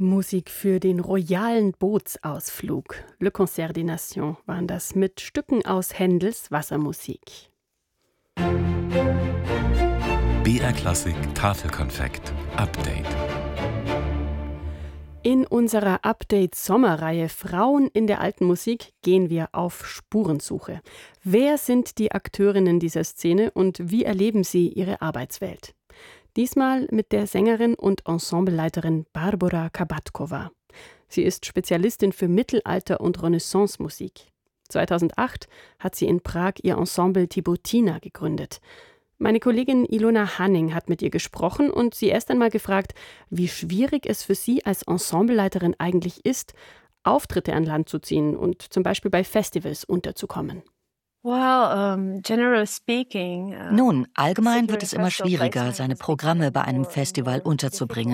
Musik für den royalen Bootsausflug. Le Concert des Nations waren das mit Stücken aus Händels Wassermusik. BR Klassik Tafelkonfekt Update. In unserer Update-Sommerreihe Frauen in der alten Musik gehen wir auf Spurensuche. Wer sind die Akteurinnen dieser Szene und wie erleben sie ihre Arbeitswelt? Diesmal mit der Sängerin und Ensembleleiterin Barbora Kabatkova. Sie ist Spezialistin für Mittelalter- und Renaissance-Musik. 2008 hat sie in Prag ihr Ensemble Tibotina gegründet. Meine Kollegin Ilona Hanning hat mit ihr gesprochen und sie erst einmal gefragt, wie schwierig es für sie als Ensembleleiterin eigentlich ist, Auftritte an Land zu ziehen und zum Beispiel bei Festivals unterzukommen. Nun, allgemein wird es immer schwieriger, seine Programme bei einem Festival unterzubringen.